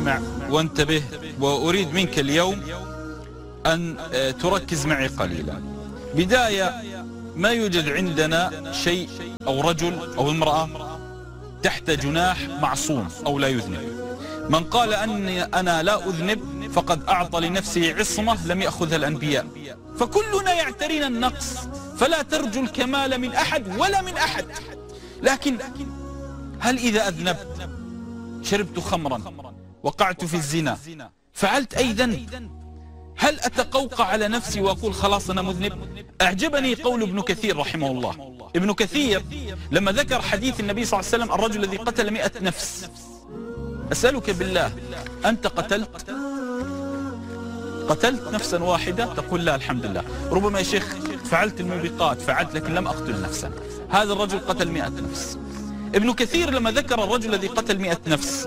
اسمع وانتبه، وأريد منك اليوم أن تركز معي قليلا. بداية، ما يوجد عندنا شيء أو رجل أو امرأة تحت جناح معصوم أو لا يذنب. من قال أني أنا لا أذنب فقد أعطى لنفسه عصمة لم يأخذها الأنبياء. فكلنا يعترينا النقص، فلا ترجو الكمال من أحد ولا من أحد. لكن هل إذا أذنبت، شربت خمرا، وقعت في الزنا، فعلت أي ذنب، هل أتقوقع على نفسي وأقول خلاص أنا مذنب؟ أعجبني قول ابن كثير رحمه الله. ابن كثير لما ذكر حديث النبي صلى الله عليه وسلم الرجل الذي قتل 100 نفس، أسألك بالله، أنت قتلت نفسا واحدة؟ تقول لا الحمد لله. ربما يا شيخ فعلت الموبقات، فعلت لكن لم أقتل نفسا. هذا الرجل قتل 100 نفس. ابن كثير لما ذكر الرجل الذي قتل 100 نفس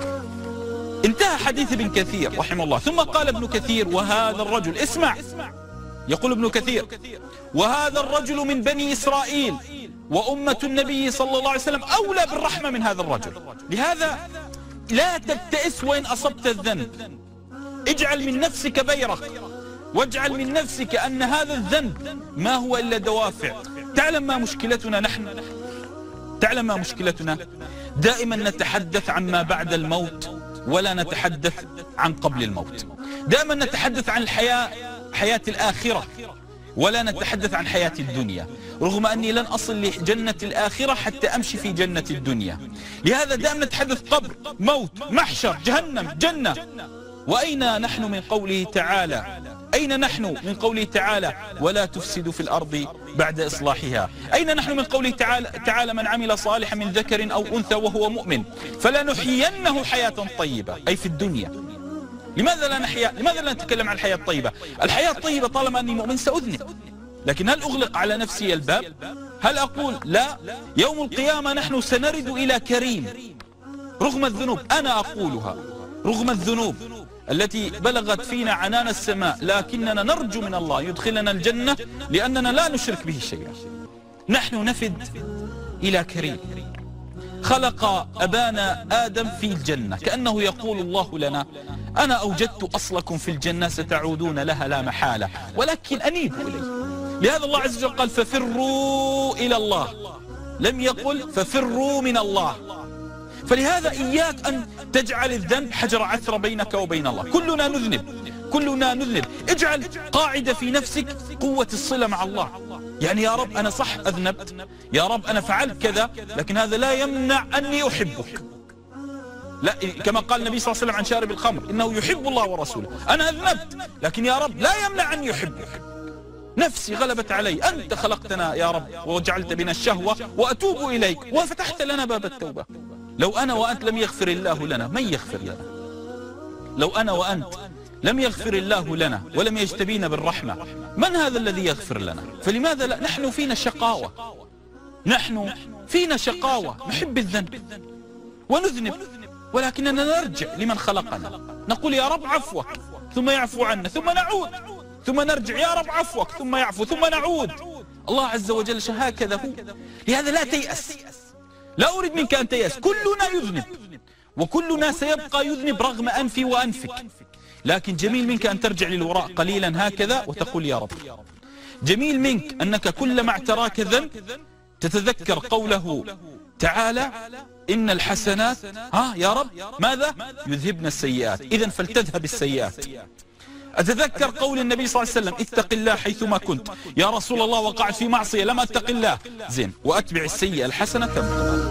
انتهى حديث ابن كثير رحمه الله، ثم قال ابن كثير وهذا الرجل، اسمع، يقول ابن كثير وهذا الرجل من بني إسرائيل وأمة النبي صلى الله عليه وسلم أولى بالرحمة من هذا الرجل. لهذا لا تبتئس وإن أصبت الذنب، اجعل من نفسك بيرق، واجعل من نفسك أن هذا الذنب ما هو إلا دوافع. تعلم ما مشكلتنا نحن؟ تعلم ما مشكلتنا؟ دائما نتحدث عن ما بعد الموت ولا نتحدث عن قبل الموت. دائما نتحدث عن حياة الآخرة ولا نتحدث عن حياة الدنيا، رغم أني لن أصل لجنة الآخرة حتى أمشي في جنة الدنيا. لهذا دائما نتحدث قبر، موت، محشر، جهنم، جنة. وأين نحن من قوله تعالى؟ أين نحن من قوله تعالى ولا تفسدوا في الأرض بعد إصلاحها؟ أين نحن من قوله تعالى من عمل صالحا من ذكر أو أنثى وهو مؤمن فلنحيينه حياة طيبة، أي في الدنيا. لماذا لا نتكلم عن الحياة الطيبة؟ الحياة الطيبة طالما أني مؤمن سأذنب، لكن هل أغلق على نفسي الباب؟ هل أقول لا، يوم القيامة نحن سنرد إلى كريم رغم الذنوب؟ أنا أقولها رغم الذنوب التي بلغت فينا عنان السماء، لكننا نرجو من الله يدخلنا الجنة لأننا لا نشرك به شيئا. نحن نفد إلى كريم خلق أبانا آدم في الجنة، كأنه يقول الله لنا أنا أوجدت أصلكم في الجنة ستعودون لها لا محالة، ولكن أنيبوا إليه. لهذا الله عز وجل قال ففروا إلى الله، لم يقل ففروا من الله. فلهذا إياك أن تجعل الذنب حجر عثرة بينك وبين الله. كلنا نذنب. اجعل قاعدة في نفسك قوة الصلة مع الله. يعني يا رب أنا صح أذنبت، يا رب أنا فعلت كذا، لكن هذا لا يمنع أني أحبك. لا، كما قال النبي صلى الله عليه وسلم عن شارب الخمر إنه يحب الله ورسوله. أنا أذنبت لكن يا رب لا يمنع أني أحبك. نفسي غلبت علي، أنت خلقتنا يا رب وجعلت بنا الشهوة وأتوب إليك وفتحت لنا باب التوبة. لو أنا وأنت لم يغفر الله لنا من يغفر لنا؟ لو أنا وأنت لم يغفر الله لنا ولم يجتبينا بالرحمة، من هذا الذي يغفر لنا؟ فلماذا لا؟ نحن فينا شقاوة، نحب الذنب ونذنب، ولكننا نرجع لمن خلقنا، نقول يا رب عفوك ثم يعفو عنا، ثم نعود، ثم نرجع يا رب عفوك ثم يعفو، ثم نعود. الله عز وجل هكذا هو. لهذا لا تيأس، لا أريد منك أن تيأس. كلنا يذنب وكلنا سيبقى يذنب رغم أنفي وأنفك، لكن جميل منك أن ترجع للوراء قليلا هكذا وتقول يا رب. جميل منك أنك كلما اعتراك ذنب تتذكر قوله تعالى إن الحسنات يا رب ماذا؟ يذهبن السيئات، إذن فلتذهب السيئات. أتذكر قول النبي صلى الله عليه وسلم اتق الله حيثما كنت. يا رسول الله وقعت في معصية لم أتق الله، زين، وأتبع السيئة الحسنة تمحها.